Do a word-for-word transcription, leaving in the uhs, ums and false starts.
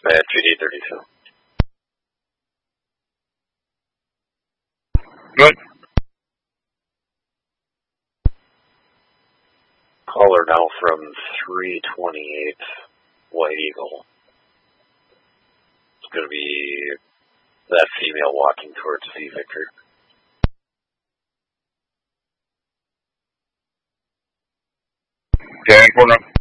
Dispatch, G D thirty-two. Good. Caller now from three twenty-eight White Eagle. It's going to be that female walking towards V Victor. ten four nine.